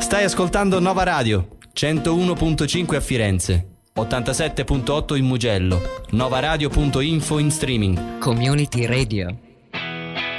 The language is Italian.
Stai ascoltando Nova Radio, 101.5 a Firenze, 87.8 in Mugello, novaradio.info in streaming. Community Radio.